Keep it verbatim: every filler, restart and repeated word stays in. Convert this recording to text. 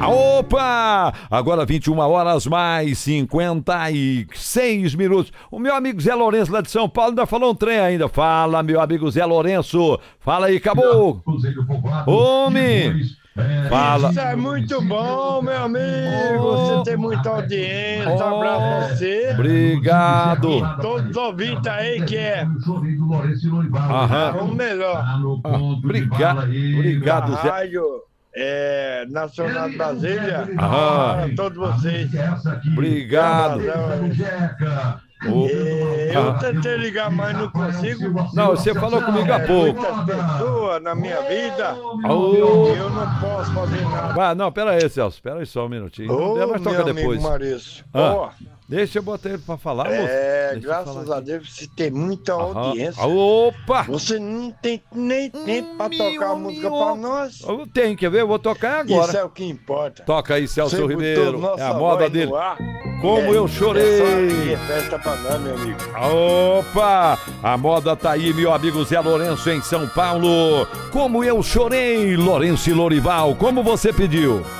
Opa! Agora vinte e uma horas mais cinquenta e seis minutos. O meu amigo Zé Lourenço lá de São Paulo ainda falou um trem ainda. Fala, meu amigo Zé Lourenço. Fala aí, acabou. Homem! Fala. Isso é muito bom, meu amigo. Oh. Você tem muita audiência. Oh. Abraço pra você. Obrigado. E todos os ouvintes aí que é Aham. o melhor. Ah, obrigado. Obrigado, A Zé. rádio é, Nacional de Brasília. Aham. Para todos vocês. Obrigado. Oh. É, eu Ah. tentei ligar, mas não consigo. Não, você falou comigo há pouco. Muitas pessoas na minha vida. Oh. Eu não posso fazer nada. Ah, não, pera aí, Celso. Espera aí só um minutinho. Ô, Nós meu toca amigo depois. Maurício. Ah. Ó, Deixa eu botar ele pra falar, moço. é, Deixa eu graças falar a aqui. Deus você tem muita Aham. audiência. Opa! Você não tem nem tempo pra Meu, tocar a música meu. pra nós. Eu tenho, quer ver? Eu vou tocar agora. Isso é o que importa. Toca aí, Celso Você Ribeiro. botou nossa É a moda voz dele. no ar. Como É, eu É só chorei. é festa pra nós, meu amigo. Opa! A moda tá aí, meu amigo Zé Lourenço em São Paulo. Como eu chorei, Lourenço e Lorival, como você pediu.